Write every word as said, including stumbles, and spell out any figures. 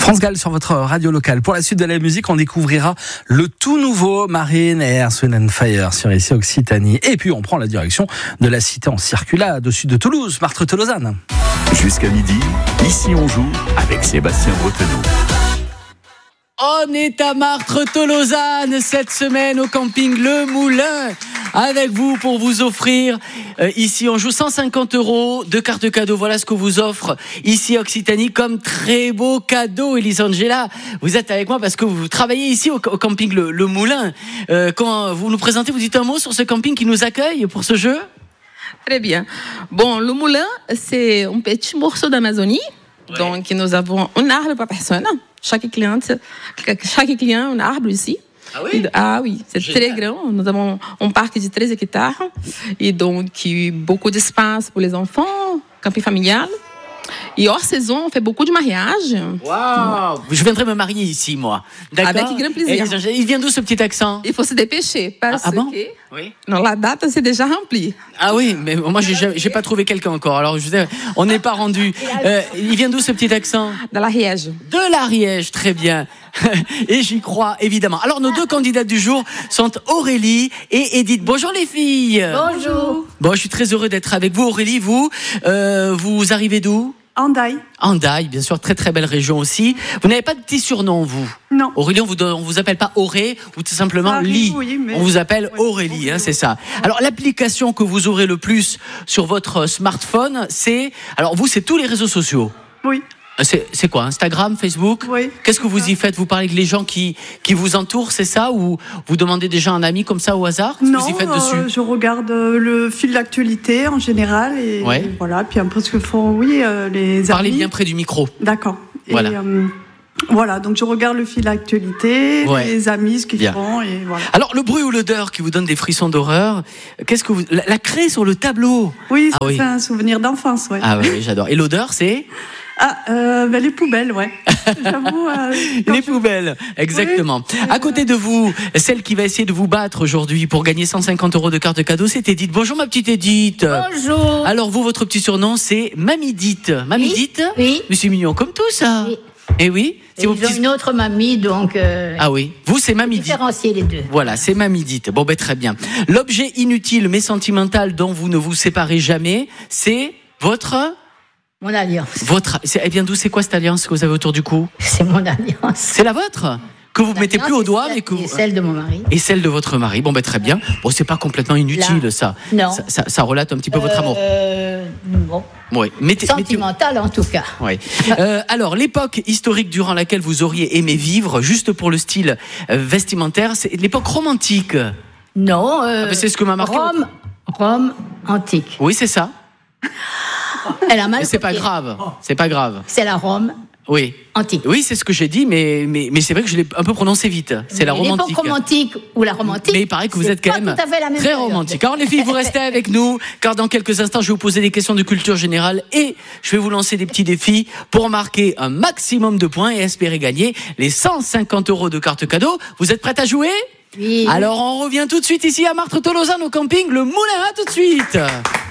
France Gall sur votre radio locale. Pour la suite de la musique, on découvrira le tout nouveau Marine et Earth, Wind and Fire sur ici Occitanie. Et puis on prend la direction de la cité en circulade au sud de Toulouse, Martre-Tolosane. Jusqu'à midi, ici on joue avec Sébastien Bretonneau. On est à Martre-Tolosane cette semaine au camping Le Moulin avec vous pour vous offrir euh, ici on joue cent cinquante euros de cartes cadeaux. Voilà ce que vous offre ici Occitanie comme très beau cadeau. Elisangela, vous êtes avec moi parce que vous travaillez ici au, au camping Le, Le Moulin. Euh, quand vous nous présentez, vous dites un mot sur ce camping qui nous accueille pour ce jeu? Très bien. Bon, Le Moulin, c'est un petit morceau d'Amazonie. Ouais. Donc, nous avons un arbre par personne. Chaque cliente, chaque client, un arbre ici. Ah oui? Ah oui, c'est Génial. Très grand. Nous avons un parc de treize hectares. Et donc, beaucoup d'espace pour les enfants, camping familial. Et hors saison, on fait beaucoup de mariages. Waouh! Je viendrai me marier ici, moi. D'accord? Avec grand plaisir. Et il vient d'où ce petit accent? Il faut se dépêcher parce ah, ah bon? que oui. Non, la date c'est déjà remplie. Ah oui, mais moi j'ai, j'ai pas trouvé quelqu'un encore. Alors je sais, on n'est pas rendu. Euh, il vient d'où ce petit accent? De l'Ariège. De l'Ariège, très bien. Et j'y crois évidemment. Alors nos deux candidates du jour sont Aurélie et Edith. Bonjour les filles. Bonjour. Bon, je suis très heureux d'être avec vous. Aurélie, vous, euh, vous arrivez d'où? Hendaye. Hendaye, bien sûr, très très belle région aussi. Vous n'avez pas de petit surnom, vous? Non. Aurélie, on vous donne, on vous appelle pas Auré ou tout simplement ah, Lie. Oui, mais... On vous appelle oui, Aurélie, hein, c'est ça. Alors l'application que vous aurez le plus sur votre smartphone, c'est, alors vous, c'est tous les réseaux sociaux. Oui. C'est, c'est quoi, Instagram, Facebook? Oui. Qu'est-ce que vous y faites? Vous parlez avec les gens qui, qui vous entourent, c'est ça? Ou vous demandez déjà un ami comme ça au hasard? Qu'est-ce non, que vous y faites euh, dessus? je regarde euh, le fil d'actualité en général. Et ouais. Voilà, puis un peu ce que font, oui, euh, les amis. Parlez bien près du micro. D'accord. Voilà. Et, euh, voilà, donc je regarde le fil d'actualité, ouais. Les amis, ce qu'ils bien. Font, et voilà. Alors, le bruit ou l'odeur qui vous donne des frissons d'horreur, qu'est-ce que vous... La, la craie sur le tableau. Oui, ça, ah, oui. C'est un souvenir d'enfance, ouais. Ah oui, j'adore. Et l'odeur, c'est... Ah, euh, ben les poubelles, ouais. J'avoue. Euh, les je... poubelles, exactement. Oui. À côté de vous, celle qui va essayer de vous battre aujourd'hui pour gagner cent cinquante euros de carte cadeau, c'est Edith. Bonjour ma petite Edith. Bonjour. Alors vous, votre petit surnom, c'est Mamidite. Mamidite? Oui. Mais c'est mignon comme tout ça. Oui. Et oui. C'est vos petits... une autre mamie, donc. Euh, ah oui. Vous, c'est Mamidite. Différencier les deux. Voilà, c'est Mamidite. Bon, ben très bien. L'objet inutile mais sentimental dont vous ne vous séparez jamais, c'est votre. Mon alliance. Votre, elle vient d'où? C'est quoi cette alliance que vous avez autour du cou? C'est mon alliance. C'est la vôtre? Que vous ne mettez plus au doigt, mais que vous... Et celle de mon mari. Et celle de votre mari. Bon, ben très bien. Bon, c'est pas complètement inutile, Là. ça. Non. Ça, ça. Ça relate un petit peu euh, votre amour. Bon. Oui. Mettez, Sentimental, mettez... en tout cas. Oui. euh, alors, l'époque historique durant laquelle vous auriez aimé vivre, juste pour le style vestimentaire, c'est l'époque romantique. Non. Euh, ah ben c'est ce que m'a marqué. Rome, Rome antique. Oui, c'est ça. Elle a mal. Mais c'est pas grave. C'est pas grave. C'est la Rome. Oui. Antique. Oui, c'est ce que j'ai dit, mais, mais, mais c'est vrai que je l'ai un peu prononcé vite. C'est mais la romantique. L'époque romantique ou la romantique. Mais il paraît que vous êtes quand même très période. romantique. Alors les filles, vous restez avec nous, car dans quelques instants, je vais vous poser des questions de culture générale et je vais vous lancer des petits défis pour marquer un maximum de points et espérer gagner les cent cinquante euros de carte cadeau. Vous êtes prêtes à jouer? Oui. Alors on revient tout de suite ici à Martre-Tolosane au camping Le Moulin. À tout de suite.